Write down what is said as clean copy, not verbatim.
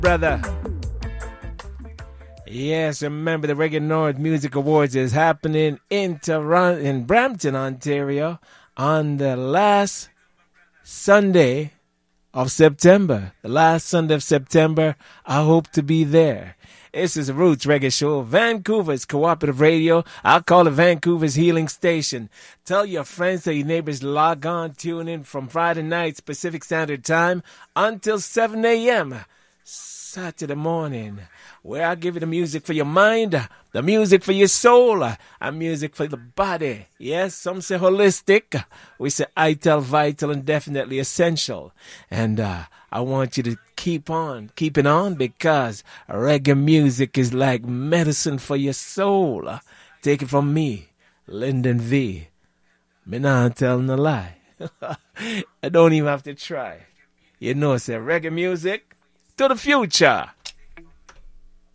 brother. Yes, remember the Reggae North Music Awards is happening in Toronto, in Brampton, Ontario, on the last Sunday of September. The last Sunday of September, I hope to be there. This is the Roots Reggae Show, Vancouver's cooperative radio. I'll call it Vancouver's healing station. Tell your friends, tell your neighbors, log on, tune in from Friday nights Pacific Standard Time until 7 a.m. Saturday morning, where I give you the music for your mind, the music for your soul, and music for the body. Yes, some say holistic. We say ital, vital, and definitely essential. And I want you to keep on keeping on, because reggae music is like medicine for your soul. Take it from me, Lyndon V. Me not telling a lie. I don't even have to try. You know, say reggae music to the future.